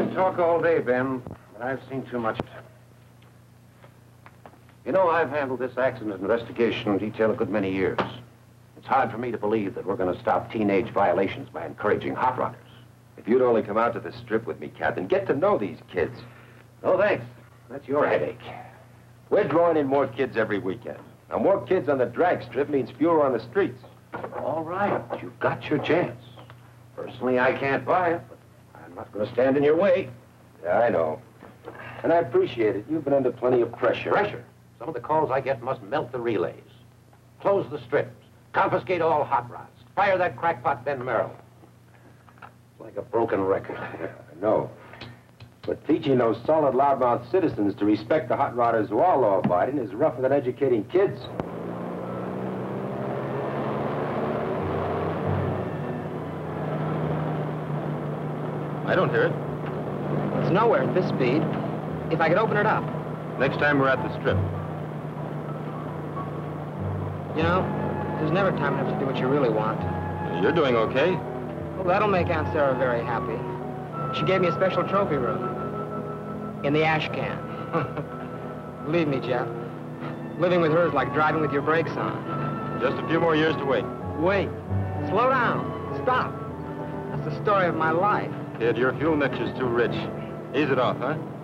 can talk all day, Ben, but I've seen too much. You know, I've handled this accident investigation detail a good many years. It's hard for me to believe that we're going to stop teenage violations by encouraging hot rodders. If you'd only come out to the strip with me, Captain, get to know these kids. No, thanks. That's your headache. We're drawing in more kids every weekend. Now, more kids on the drag strip means fewer on the streets. All right, you've got your chance. Personally, I can't buy it, but I'm not going to stand in your way. Yeah, I know. And I appreciate it. You've been under plenty of pressure. Pressure? Some of the calls I get must melt the relays. Close the strips. Confiscate all hot rods. Fire that crackpot Ben Merrill. It's like a broken record. I know. But teaching those solid loudmouth citizens to respect the hot rodders who are law-abiding is rougher than educating kids. I don't hear it. It's nowhere at this speed. If I could open it up. Next time we're at the strip. You know, there's never time enough to do what you really want. You're doing okay. Well, that'll make Aunt Sarah very happy. She gave me a special trophy room. In the ash can. Believe me, Jeff. Living with her is like driving with your brakes on. Just a few more years to wait. Wait. Slow down. Stop. That's the story of my life. Kid, your fuel mixture's too rich. Ease it off, huh?